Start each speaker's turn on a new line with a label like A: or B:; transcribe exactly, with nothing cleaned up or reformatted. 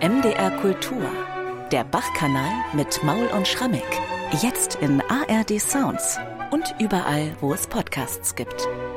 A: M D R Kultur, der Bach-Kanal mit Maul und Schrammeck. Jetzt in A R D Sounds und überall, wo es Podcasts gibt.